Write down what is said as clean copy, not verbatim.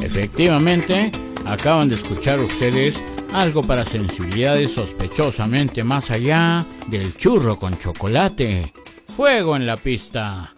Efectivamente, acaban de escuchar ustedes algo para sensibilidades sospechosamente más allá del churro con chocolate. Fuego en la pista.